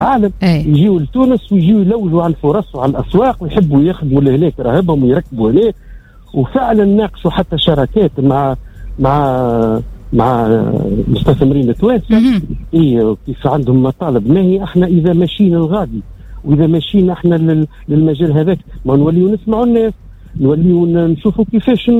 العالم يجيوا لتونس ويجيوا يلوجوا على الفرص وعلى الاسواق ويحبوا يخدموا لهناك راهبهم ويركبوا هناك، وفعلا ناقشوا حتى شراكات مع مستثمرين التوانسه. كيف عندهم مطالب، ما هي احنا اذا ماشيين الغادي واذا ماشيين احنا للمجال هذاك ما نوليو نسمعوا الناس، نوليو نشوفوا كيفاش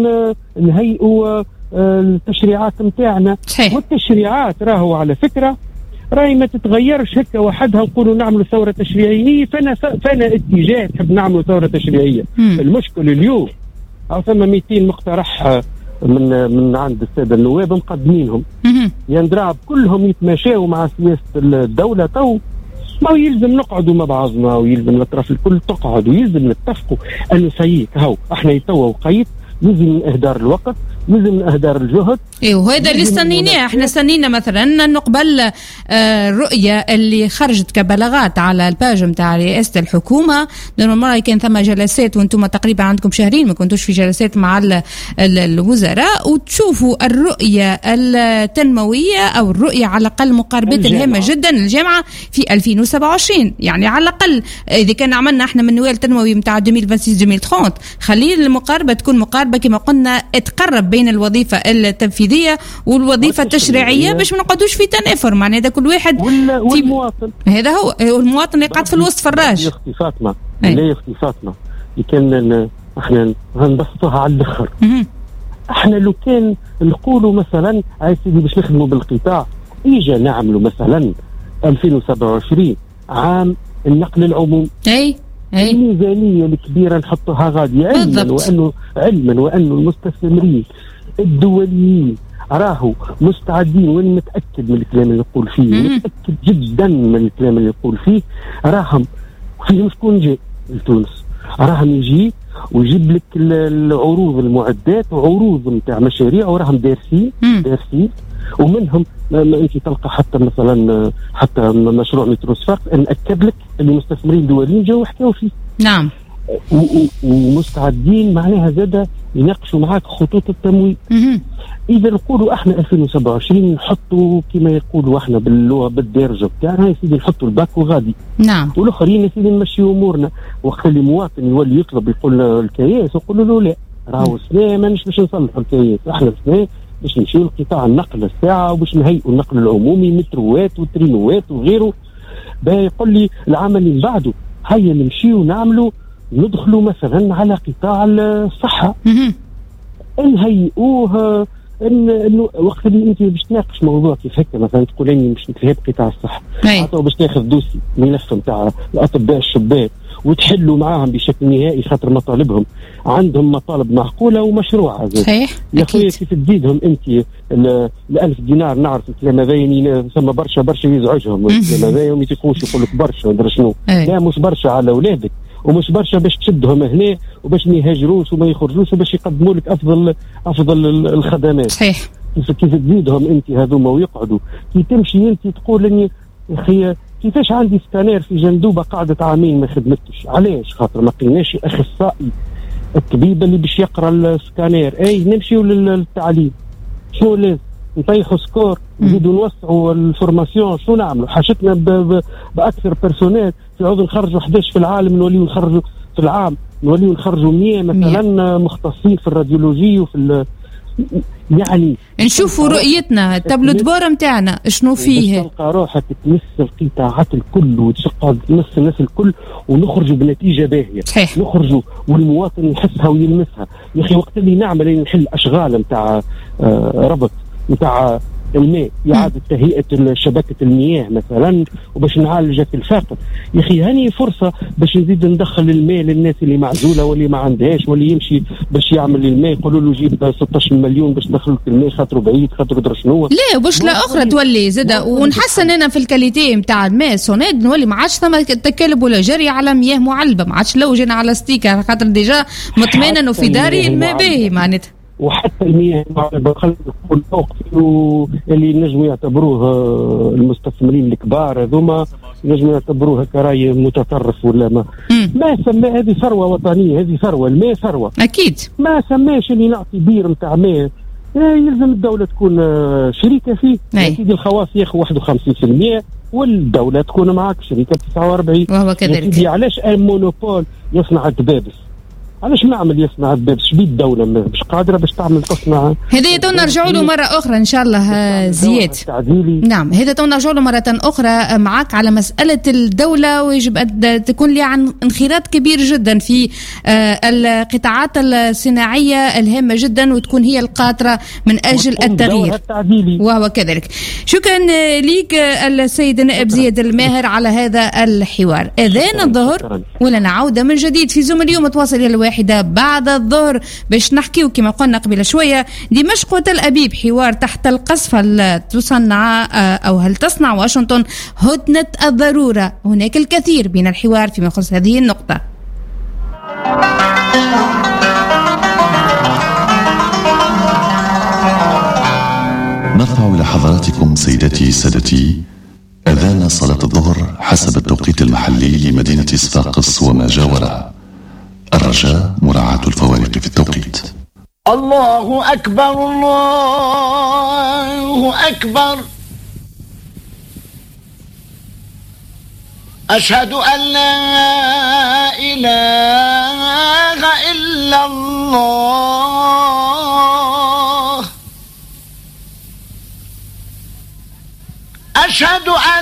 نهيئوا التشريعات نتاعنا. والتشريعات راهو على فكره راهي ما تتغيرش هكا وحدها نقولوا نعملوا ثوره تشريعيه. فانا اتجاه نحب نعملوا ثوره تشريعيه. المشكل اليوم او ثم 200 مقترح من عند الساده النواب مقدمينهم يندراب كلهم يتماشاوا مع سياسه الدوله. تو ما يلزم نقعدوا مع بعضنا ويلزم الاطراف الكل تقعد ويلزم نتفقوا انه سيك هاو احنا يتوا وقيت، يلزم من اهدار الوقت، يلزم من اهدار الجهد. وهذا اللي استنيناه. احنا استنينا مثلا نقبل الرؤيه اللي خرجت كبلاغات على الباج نتاع رئاسه الحكومه. المره كان ثم جلسات وانتم تقريبا عندكم شهرين ما كنتوش في جلسات مع الوزراء، وتشوفوا الرؤيه التنمويه او الرؤيه على الاقل مقاربات الهامه جدا الجامعه في 2027. يعني على الاقل اذا كان عملنا احنا من نوال تنموي نتاع 2026-2030 خلي المقاربه تكون مقاربه كما قلنا تقرب بين الوظيفه التنفيذيه والوظيفه التشريعيه باش ما نقعدوش في تنافر. معناه هذا كل واحد والمواطن هذا هو المواطن اللي قاعد في الوسط فراج. لا اختي فاطمه كان احنا هنبسطوها على الاخر. احنا لو كان نقولوا مثلا عايز باش نخدموا بالقطاع اجا نعملوا مثلا 2027 عام النقل العمومي. الميزانيه الكبيره نحطوها غادي علما وانه المستثمرين الدوليين راهو مستعدين، وانا متاكد من الكلام اللي يقول فيه، متاكد جدا من الكلام اللي يقول فيه. راهم فيهم شكون جاي لتونس، راهم يجي ويجيب لك العروض المعدات وعروض نتاع مشاريع وراهم دارسين ومنهم ما انت تلقى حتى مثلا حتى مشروع مترو صفاق ناكد لك اللي مستثمرين دوليين جاوا حكاوا فيه. نعم. ومستعدين معناها زاده يناقشوا معاك خطوط التمويل. اذا نقولوا احنا 2027 نحطوا كما يقولوا احنا باللغه بالدارجه بتاعنا يا سيدي نحطوا الباك وغادي. نعم. والاخرين يا سيدي نمشي امورنا. وقت اللي مواطن يولي يطلب يقول الكياس نقولوا له لا راهو سنه مانيش باش نصلحوا الكياس، احنا سنه باش نمشيو لقطاع النقل الساعه وباش نهيئوا النقل العمومي متروات وترينوات وغيره. يقول لي العام اللي بعده هيا نمشيو نعملوا ندخلوا مثلا على قطاع الصحه نهيئوه انه وقت اللي انت باش تناقش موضوع كيف هكا مثلا تقول لي مش نتهاب قطاع الصحه عطوا باش تاخذ دوسي ملف نتاع الاطباء الشباب وتحلوا معاهم بشكل نهائي خاطر مطالبهم عندهم مطالب معقوله ومشروعه. صحيح يا اخويا كيف تزيدهم انت ال1000 دينار؟ نعرف الكلام هذا ثم برشا يزعجهم الكلام هذا وما يتقوش يقول لك برشا ندري شنو. لا مش برشا على اولادك ومش برشا باش تشدهم هنا وباش ما يهاجروش وما يخرجوش وباش يقدموا لك افضل الخدمات. صحيح. كيف تزيدهم انت هذوما ويقعدوا كي تمشي انت تقول اني اخي كيفاش عندي سكانير في جندوبه قعدت عامين ما خدمتش. علاش؟ خاطر ما لقيناش اخصائي الطبيب اللي باش يقرا السكانير. نمشيو للتعليم. شنو لازم نطيحوا سكور نزيدوا نوسعوا الفورماسيون؟ شنو نعملوا؟ حاجتنا باكثر بيرسونيل في عوض نخرجوا 11 في العالم نوليو نخرجوا في العام نوليو نخرجوا 100 مثلا مختصين في الراديولوجي وفي يعني نشوفوا رؤيتنا التابلو دبور نتاعنا شنو فيه. تلقى روحك تمس القطاعات الكل وتشقى تمس الناس الكل ونخرجوا بنتيجه باهيه. نخرجوا والمواطن يحسها ويلمسها. يا اخي وقت اللي نعمل نحل اشغال نتاع ربط نتاع الماء إعادة تهيئة شبكة المياه مثلا وباش نعالج الفاقد. يا أخي هني فرصة باش نزيد ندخل الماء للناس اللي معزولة واللي ما عندهاش واللي يمشي باش يعمل الماء يقولوا له جيب 16 مليون باش ندخل الماء خاطره بعيد خاطره درا شنو. لا وباش لا أخرى تولي زادة ونحسن أنا في الكاليتي نتاع الماء سوناد نولي ما عادش ثم تكالب ولا جري على مياه معلبة ما عادش لوجنا على ستيكر خاطر ديجا مطمئنة إنه في داري الماء باهي معناتها. وحتى المياه اللي نجموا يعتبروه المستثمرين الكبار هذوما نجموا يعتبروها كراي متطرف ولا ما سمى. هذه ثروة وطنية، هذه ثروة. الماء ثروة أكيد. ما سماش اللي نعطي بير نتاع ماء يلزم الدولة تكون شريكة فيه. أكيد الخواص ياخذوا 51% والدولة تكون معك شركة 49. وهو كذلك. علاش المونوبول يصنع الدبابس؟ علاش ما عمل يصنع الدبابس؟ شبيه الدولة مش قادرة باش تعمل تصنع؟ هذا تو نرجعوا له مرة أخرى إن شاء الله زياد. نعم هذا تو نرجعوا له مرة أخرى معك على مسألة الدولة، ويجب أن تكون لها انخراط كبير جدا في القطاعات الصناعية الهامة جدا، وتكون هي القاطرة من أجل التغيير، وهو كذلك. شكرا لك السيد النائب زياد الماهر على هذا الحوار. أذان الظهر ولنا عودة من جديد في زوم اليوم تواصل إلى 1 بعد الظهر باش نحكيو كما قلنا قبل شوية دمشق وتل أبيب، حوار تحت القصف، هل تصنع أو هل تصنع واشنطن هدنة الضرورة؟ هناك الكثير من الحوار فيما يخص هذه النقطة. نرفع إلى حضراتكم سيدتي سادتي أذان صلاة الظهر حسب التوقيت المحلي لمدينة صفاقس وما جاورها. الرجاء مراعاة الفوارق في التوقيت. الله أكبر الله أكبر، أشهد أن لا إله إلا الله، أشهد أن